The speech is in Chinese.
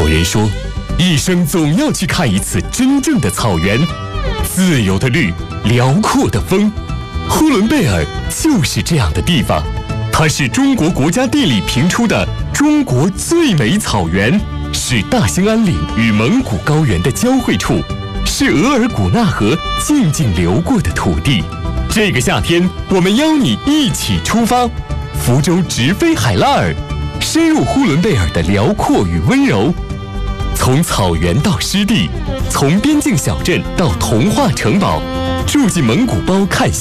有人说，一生总要去看一次真正的草原，自由的绿，辽阔的风。呼伦贝尔就是这样的地方，它是中国国家地理评出的中国最美草原，是大兴安岭与蒙古高原的交汇处，是额尔古纳河静静流过的土地。这个夏天，我们邀你一起出发，福州直飞海拉尔，深入呼伦贝尔的辽阔与温柔。从草原到湿地，从边境小镇到童话城堡，住进蒙古包看